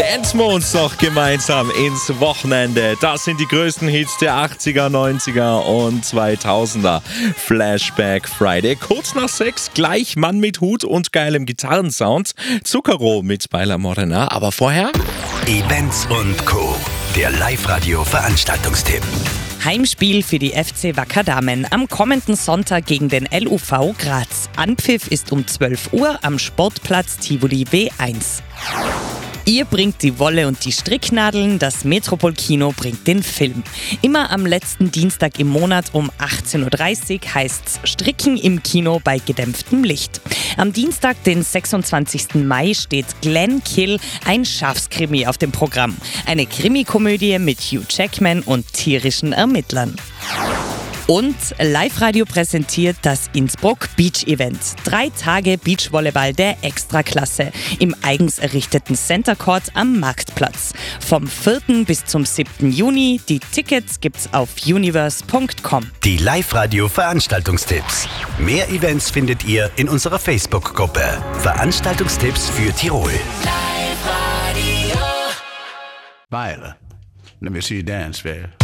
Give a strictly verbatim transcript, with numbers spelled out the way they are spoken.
Dancen wir uns doch gemeinsam ins Wochenende. Das sind die größten Hits der achtziger, neunziger und zweitausender. Flashback Friday. Kurz nach sechs gleich Mann mit Hut und geilem Gitarrensound. Zuckerrohr mit Baila Morena. Aber vorher Events und Co. Der Live-Radio-Veranstaltungstipp. Heimspiel für die F C Wacker Damen am kommenden Sonntag gegen den L U V Graz. Anpfiff ist um zwölf Uhr am Sportplatz Tivoli W eins. Ihr bringt die Wolle und die Stricknadeln, das Metropol-Kino bringt den Film. Immer am letzten Dienstag im Monat um achtzehn Uhr dreißig heißt's Stricken im Kino bei gedämpftem Licht. Am Dienstag, den sechsundzwanzigsten Mai, steht Glenn Kill, ein Schafskrimi auf dem Programm. Eine Krimikomödie mit Hugh Jackman und tierischen Ermittlern. Und Live-Radio präsentiert das Innsbruck Beach Event. Drei Tage Beachvolleyball der Extraklasse im eigens errichteten Center Court am Marktplatz. Vom vierten bis zum siebten Juni. Die Tickets gibt's auf universe punkt com. Die Live-Radio-Veranstaltungstipps. Mehr Events findet ihr in unserer Facebook-Gruppe. Veranstaltungstipps für Tirol. Live-Radio. Viola, let me see you dance, babe.